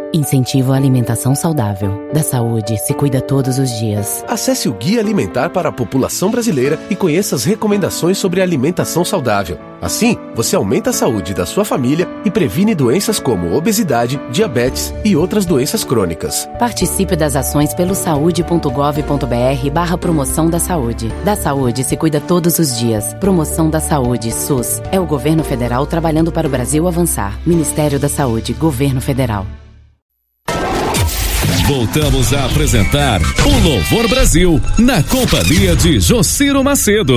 Incentivo à alimentação saudável. Da saúde se cuida todos os dias. Acesse o Guia Alimentar para a População Brasileira e conheça as recomendações sobre alimentação saudável. Assim, você aumenta a saúde da sua família e previne doenças como obesidade, diabetes e outras doenças crônicas. Participe das ações pelo saude.gov.br/promoção da saúde. Da saúde se cuida todos os dias. Promoção da Saúde, SUS. É o governo federal trabalhando para o Brasil avançar. Ministério da Saúde, Governo Federal. Voltamos a apresentar o Louvor Brasil, na companhia de Jociro Macedo.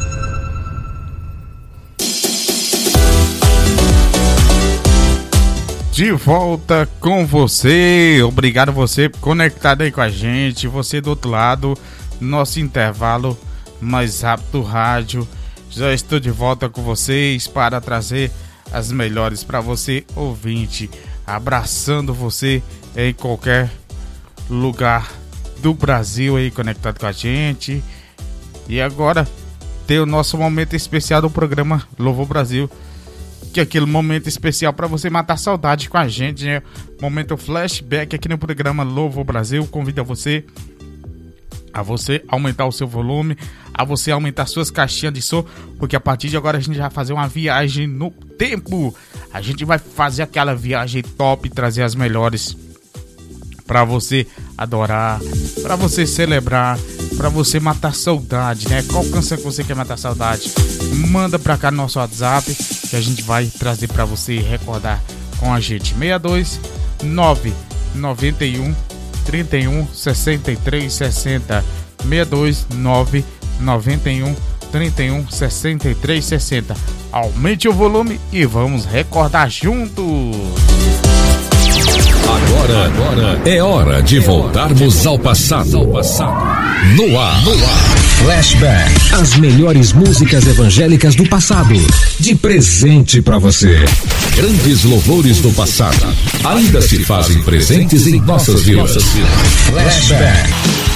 De volta com você, obrigado você conectado aí com a gente, você do outro lado, nosso intervalo mais rápido do rádio. Já estou de volta com vocês para trazer as melhores para você, ouvinte, abraçando você em qualquer lugar do Brasil aí conectado com a gente. E agora tem o nosso momento especial do programa Louvor Brasil, que é aquele momento especial para você matar saudade com a gente, né? Momento flashback aqui no programa Louvor Brasil. Convido a você aumentar o seu volume, a você aumentar suas caixinhas de som, porque a partir de agora a gente vai fazer uma viagem no tempo. A gente vai fazer aquela viagem top, trazer as melhores para você adorar, para você celebrar, para você matar saudade, né? Qual canção que você quer matar saudade? Manda pra cá no nosso WhatsApp que a gente vai trazer pra você recordar com a gente. 62 991 31 63 60. 62 991 31 63 60. Aumente o volume e vamos recordar juntos. Agora é hora de voltarmos ao passado. No ar. Flashback. As melhores músicas evangélicas do passado. De presente pra você. Grandes louvores do passado ainda se fazem presentes em nossas vidas. Flashback.